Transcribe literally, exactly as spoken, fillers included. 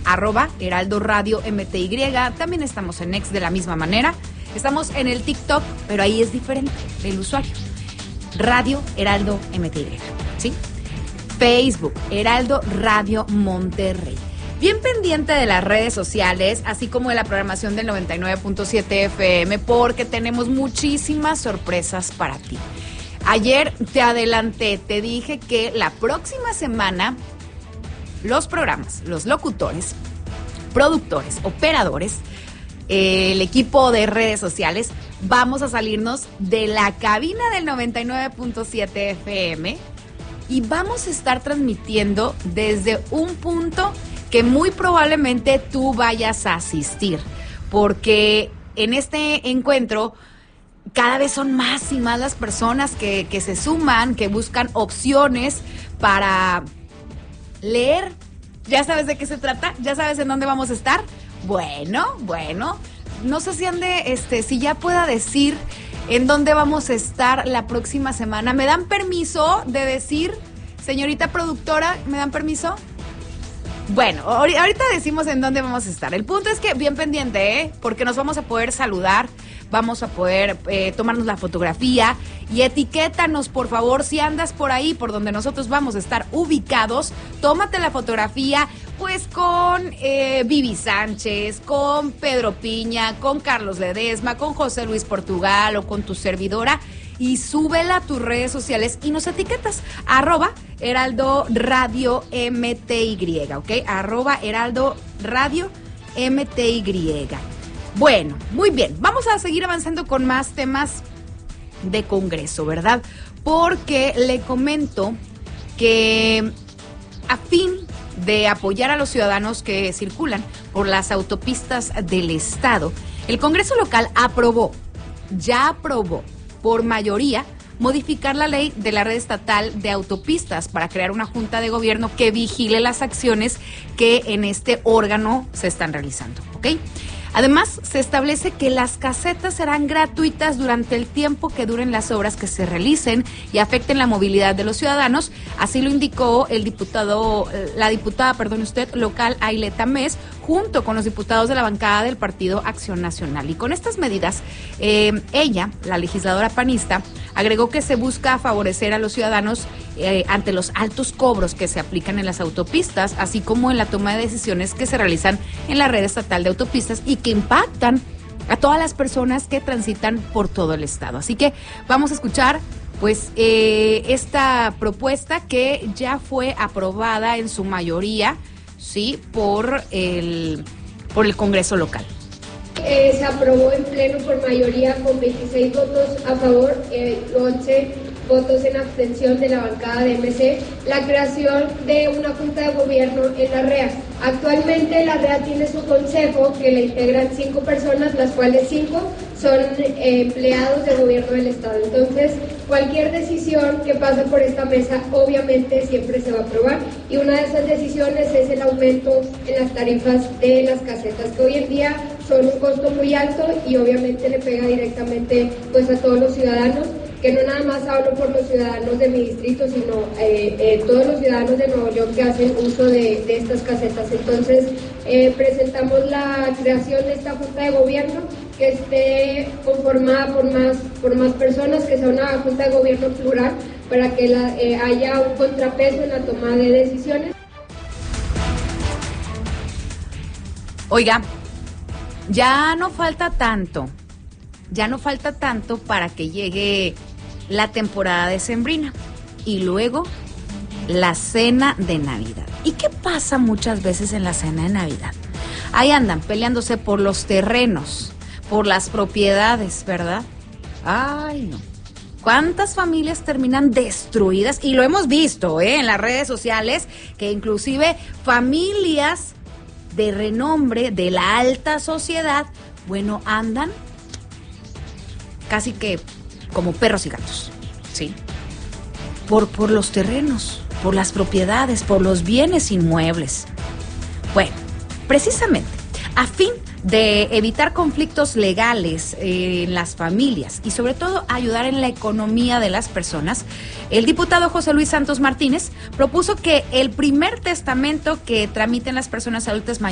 arroba Heraldo Radio M T Y. También estamos en X de la misma manera. Estamos en el TikTok, pero ahí es diferente el usuario. Radio Heraldo M T Y, ¿sí? Facebook, Heraldo Radio Monterrey. Bien pendiente de las redes sociales, así como de la programación del noventa y nueve punto siete F M, porque tenemos muchísimas sorpresas para ti. Ayer te adelanté, te dije que la próxima semana los programas, los locutores, productores, operadores, eh, el equipo de redes sociales, vamos a salirnos de la cabina del noventa y nueve punto siete F M y vamos a estar transmitiendo desde un punto que muy probablemente tú vayas a asistir, porque en este encuentro cada vez son más y más las personas que, que se suman, que buscan opciones para leer. ¿Ya sabes de qué se trata? ¿Ya sabes en dónde vamos a estar? Bueno, bueno, no sé si ande, este, si ya pueda decir en dónde vamos a estar la próxima semana. ¿Me dan permiso de decir, señorita productora, me dan permiso? Bueno, ahorita decimos en dónde vamos a estar. El punto es que bien pendiente, ¿eh? Porque nos vamos a poder saludar, vamos a poder eh, tomarnos la fotografía y etiquétanos, por favor, si andas por ahí, por donde nosotros vamos a estar ubicados, tómate la fotografía, pues con eh, Vivi Sánchez, con Pedro Piña, con Carlos Ledesma, con José Luis Portugal o con tu servidora, y súbela a tus redes sociales y nos etiquetas, arroba Heraldo Radio M T Y, ¿ok? Arroba Heraldo Radio M T Y. Bueno, muy bien, vamos a seguir avanzando con más temas de Congreso, ¿verdad? Porque le comento que a fin de apoyar a los ciudadanos que circulan por las autopistas del estado, el Congreso local aprobó, ya aprobó, por mayoría, modificar la ley de la red estatal de autopistas para crear una junta de gobierno que vigile las acciones que en este órgano se están realizando, ¿ok? Además, se establece que las casetas serán gratuitas durante el tiempo que duren las obras que se realicen y afecten la movilidad de los ciudadanos. Así lo indicó el diputado, la diputada, perdón usted, local Aileta Mes, junto con los diputados de la bancada del Partido Acción Nacional. Y con estas medidas, eh, ella, la legisladora panista, agregó que se busca favorecer a los ciudadanos eh, ante los altos cobros que se aplican en las autopistas, así como en la toma de decisiones que se realizan en la red estatal de autopistas y que impactan a todas las personas que transitan por todo el estado. Así que vamos a escuchar pues eh, esta propuesta que ya fue aprobada en su mayoría, sí, por el, por el Congreso local. Eh, se aprobó en pleno por mayoría con veintiséis votos a favor, eh, once votos en abstención de la bancada de M C, la creación de una junta de gobierno en la R E A. Actualmente la R E A tiene su consejo que le integran cinco personas, las cuales cinco son eh, empleados del gobierno del estado. Entonces, cualquier decisión que pase por esta mesa obviamente siempre se va a aprobar, y una de esas decisiones es el aumento en las tarifas de las casetas, que hoy en día son un costo muy alto y obviamente le pega directamente pues a todos los ciudadanos, que no nada más hablo por los ciudadanos de mi distrito, sino eh, eh, todos los ciudadanos de Nuevo León que hacen uso de, de estas casetas. Entonces, eh, presentamos la creación de esta junta de gobierno que esté conformada por más, por más personas, que sea una junta de gobierno plural, para que la, eh, haya un contrapeso en la toma de decisiones. Oiga, ya no falta tanto, ya no falta tanto para que llegue la temporada decembrina y luego la cena de Navidad. ¿Y qué pasa muchas veces en la cena de Navidad? Ahí andan peleándose por los terrenos, por las propiedades, ¿verdad? Ay, no. ¿Cuántas familias terminan destruidas? Y lo hemos visto, ¿eh? En las redes sociales, que inclusive familias de renombre, de la alta sociedad, bueno, andan casi que como perros y gatos, ¿sí? Por, por los terrenos, por las propiedades, por los bienes inmuebles. Bueno, precisamente, a fin de evitar conflictos legales en las familias y sobre todo ayudar en la economía de las personas, el diputado José Luis Santos Martínez propuso que el primer testamento que tramiten las personas adultas mayores